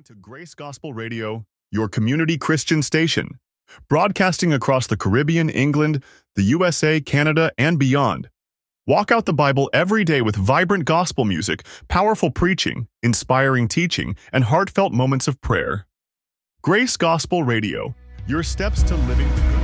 to Grace Gospel Radio, your community Christian station, broadcasting across the Caribbean, England, the USA, Canada, and beyond. Walk out the Bible every day with vibrant gospel music, powerful preaching, inspiring teaching, and heartfelt moments of prayer. Grace Gospel Radio, your steps to living the